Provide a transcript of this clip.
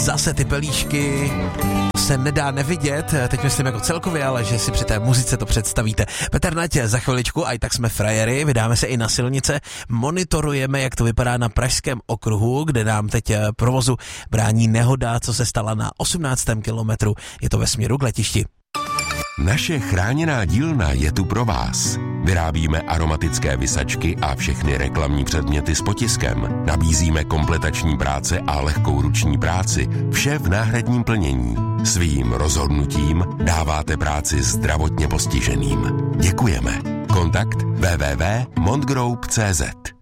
zase ty pelíšky se nedá nevidět, teď myslím jako celkově, ale že si při té muzice to představíte. Petr Nať za chviličku, a i tak jsme frajery, vydáme se i na silnice, monitorujeme, jak to vypadá na Pražském okruhu, kde nám teď provozu brání nehoda, co se stala na 18. kilometru, je to ve směru k letišti. Naše chráněná dílna je tu pro vás. Vyrábíme aromatické visačky a všechny reklamní předměty s potiskem. Nabízíme kompletační práce a lehkou ruční práci. Vše v náhradním plnění. Svým rozhodnutím dáváte práci zdravotně postiženým. Děkujeme. Kontakt www.montgroup.cz